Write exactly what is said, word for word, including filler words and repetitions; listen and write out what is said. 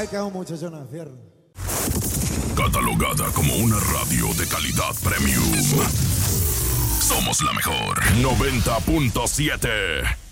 es que es un muchachón, fierro. Catalogada como una radio de calidad premium. Somos la mejor. noventa punto siete